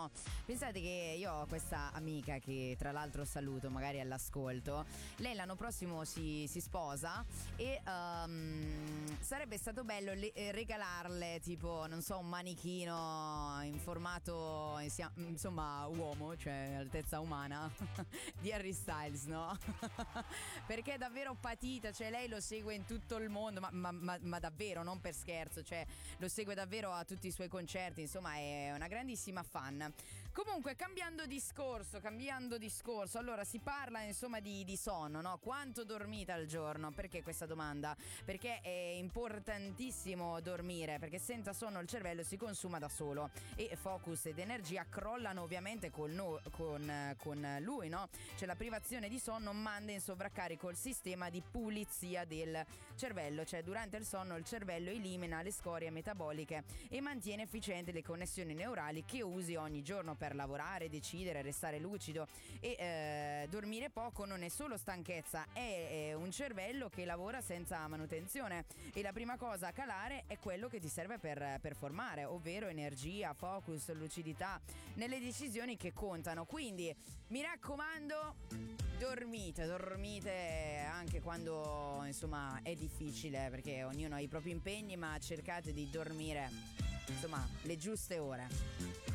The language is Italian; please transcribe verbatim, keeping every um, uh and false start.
no? Pensate che io ho questa amica che tra l'altro saluto, magari all'ascolto. Lei l'anno prossimo si, si sposa e um, sarebbe stato bello le, eh, regalarle tipo, non so, un manichino in formato insomma uomo, cioè altezza umana di Harry Styles, no? Perché è davvero patita, cioè lei lo segue in tutto il mondo, ma, ma, ma, ma davvero, non per scherzo, cioè lo segue davvero a tutti i suoi concerti, insomma è una grandissima fan. Comunque, cambiando discorso, cambiando discorso, allora si parla insomma di, di sonno, no? Quanto dormite al giorno? Perché questa domanda? Perché è importantissimo dormire, perché senza sonno il cervello si consuma da solo e focus ed energia crollano ovviamente con, no, con, con lui, no? Cioè la privazione di sonno manda in sovraccarico il sistema di pulizia del cervello, cioè durante il sonno il cervello elimina le scorie metaboliche e mantiene efficienti le connessioni neurali che usi ogni giorno per lavorare, decidere, restare lucido. E eh, dormire poco non è solo stanchezza, è, è un cervello che lavora senza manutenzione e la prima cosa a calare è quello che ti serve per performare, ovvero energia, focus, lucidità nelle decisioni che contano. Quindi mi raccomando, dormite, dormite anche quando insomma è difficile, perché ognuno ha i propri impegni, ma cercate di dormire insomma le giuste ore.